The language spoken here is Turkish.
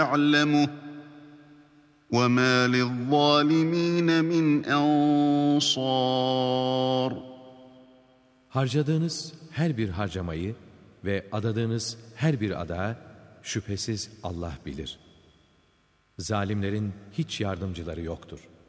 يَعْلَمُهُ وَمَا لِلظَّالِمِينَ مِنْ أَنصَارٍ. Harcadığınız her bir harcamayı ve adadığınız her bir adağı şüphesiz Allah bilir. Zalimlerin hiç yardımcıları yoktur.